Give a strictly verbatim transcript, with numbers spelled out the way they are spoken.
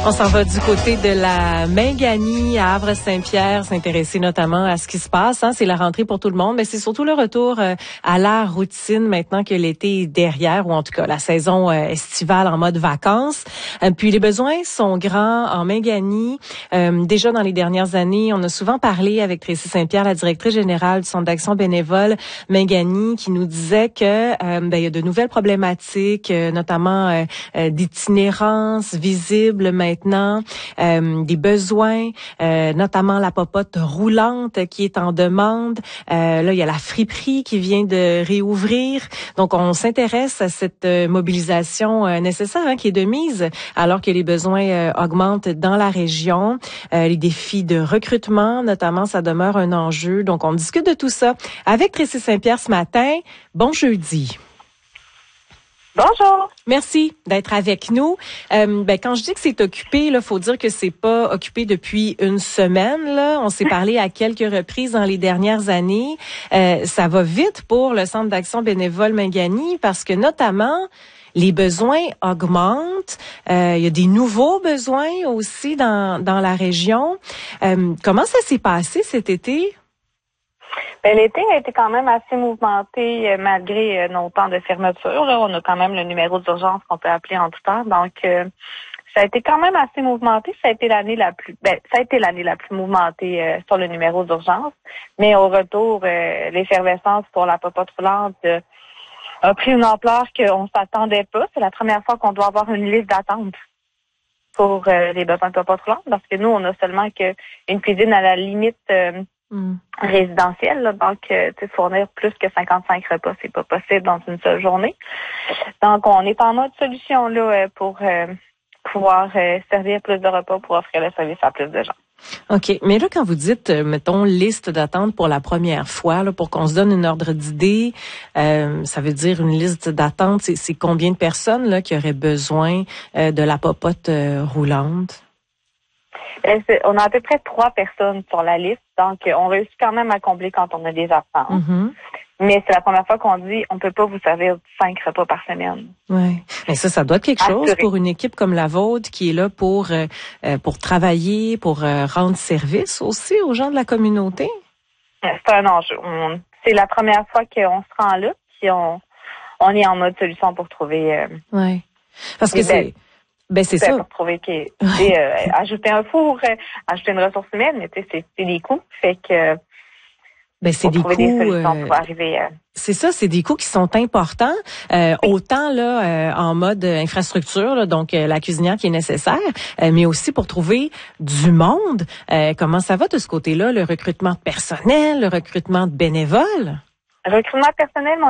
On s'en va du côté de la Mingani à Havre-Saint-Pierre, s'intéresser notamment à ce qui se passe. Hein. C'est la rentrée pour tout le monde, mais c'est surtout le retour euh, à la routine maintenant que l'été est derrière, ou en tout cas la saison euh, estivale en mode vacances. Euh, puis les besoins sont grands en Mingani. Euh, déjà dans les dernières années, on a souvent parlé avec Tracy Saint-Pierre, la directrice générale du Centre d'action bénévole Mingani, qui nous disait que euh, ben, il y a de nouvelles problématiques, euh, notamment euh, euh, d'itinérance visible maintenant. Maintenant, euh, des besoins, euh, notamment la popote roulante qui est en demande. Euh, là, il y a la friperie qui vient de réouvrir. Donc, on s'intéresse à cette euh, mobilisation euh, nécessaire hein, qui est de mise alors que les besoins euh, augmentent dans la région. Euh, les défis de recrutement, notamment, ça demeure un enjeu. Donc, on discute de tout ça avec Tracy Saint-Pierre ce matin. Bon jeudi. Bonjour. Merci d'être avec nous. Euh, ben, quand je dis que c'est occupé, il faut dire que c'est pas occupé depuis une semaine. Là. On s'est parlé à quelques reprises dans les dernières années. Euh, ça va vite pour le Centre d'action bénévole Mingani parce que notamment, les besoins augmentent. Euh, il y a des nouveaux besoins aussi dans, dans la région. Euh, comment ça s'est passé cet été? Ben, l'été a été quand même assez mouvementé euh, malgré euh, nos temps de fermeture. Là. On a quand même le numéro d'urgence qu'on peut appeler en tout temps. Donc, euh, ça a été quand même assez mouvementé. Ça a été l'année la plus, ben, ça a été l'année la plus mouvementée euh, sur le numéro d'urgence. Mais au retour, euh, l'effervescence pour la popote roulante euh, a pris une ampleur qu'on s'attendait pas. C'est la première fois qu'on doit avoir une liste d'attente pour euh, les besoins de popote roulante parce que nous, on a seulement que une cuisine à la limite. Euh, Mm. résidentielle, là, donc euh, fournir plus que cinquante-cinq repas, c'est pas possible dans une seule journée. Donc, on est en mode solution là pour euh, pouvoir euh, servir plus de repas pour offrir le service à plus de gens. OK. Mais là, quand vous dites, euh, mettons, liste d'attente pour la première fois, là, pour qu'on se donne une ordre d'idée, euh, ça veut dire une liste d'attente, c'est, c'est combien de personnes là qui auraient besoin euh, de la popote euh, roulante? On a à peu près trois personnes sur la liste, donc on réussit quand même à combler quand on a des absences. Mm-hmm. Mais c'est la première fois qu'on dit on peut pas vous servir cinq repas par semaine. Oui. Mais ça, ça doit être quelque chose pour une équipe comme la vôtre qui est là pour euh, pour travailler, pour euh, rendre service aussi aux gens de la communauté. C'est un enjeu. On, c'est la première fois qu'on se rend là, puis on on est en mode solution pour trouver. Euh, oui. Parce que c'est. Ben c'est ça. Pour trouver que ouais. euh, ajouter un four, euh, ajouter une ressource humaine, mais c'est, c'est des coûts. Fait que ben c'est des coûts. Des solutions euh, pour arriver. Euh... C'est ça, c'est des coûts qui sont importants. Euh, oui. Autant là euh, en mode infrastructure, là, donc euh, la cuisinière qui est nécessaire, euh, mais aussi pour trouver du monde. Euh, comment ça va de ce côté-là, le recrutement de personnel, le recrutement de bénévoles? Le recrutement personnel,